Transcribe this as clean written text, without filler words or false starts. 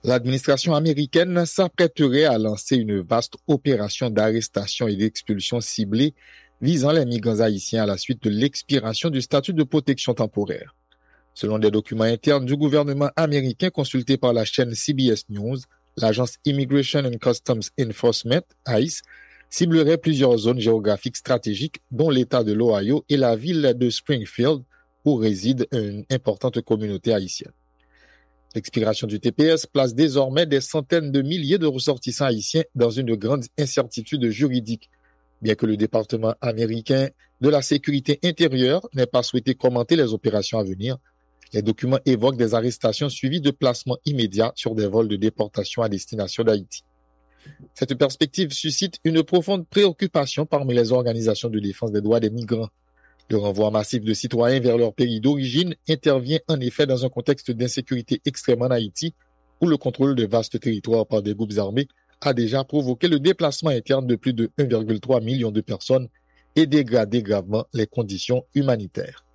L'administration américaine s'apprêterait à lancer une vaste opération d'arrestation et d'expulsion ciblée visant les migrants haïtiens à la suite de l'expiration du statut de protection temporaire. Selon des documents internes du gouvernement américain consultés par la chaîne CBS News, l'agence Immigration and Customs Enforcement, ICE, ciblerait plusieurs zones géographiques stratégiques, dont l'État de l'Ohio et la ville de Springfield, où réside une importante communauté haïtienne. L'expiration du TPS place désormais des centaines de milliers de ressortissants haïtiens dans une grande incertitude juridique. Bien que le département américain de la sécurité intérieure n'ait pas souhaité commenter les opérations à venir, les documents évoquent des arrestations suivies de placements immédiats sur des vols de déportation à destination d'Haïti. Cette perspective suscite une profonde préoccupation parmi les organisations de défense des droits des migrants. Le renvoi massif de citoyens vers leur pays d'origine intervient en effet dans un contexte d'insécurité extrême en Haïti, où le contrôle de vastes territoires par des groupes armés a déjà provoqué le déplacement interne de plus de 1,3 million de personnes et dégradé gravement les conditions humanitaires.